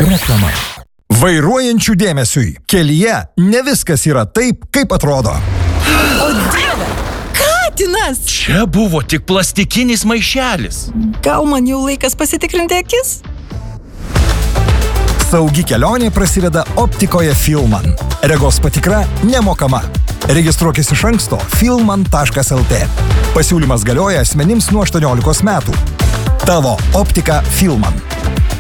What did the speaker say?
Reklama. Vairuojančių dėmesiui. Kelyje ne viskas yra taip, kaip atrodo. O Dieve, katinas! Čia buvo tik plastikinis maišelis. Gal man jau laikas pasitikrinti akis? Saugi kelionė prasideda optikoje Filman. Regos patikra nemokama. Registruokis iš anksto filman.lt. Pasiūlymas galioja asmenims nuo 18 metų. Tavo optika Filman.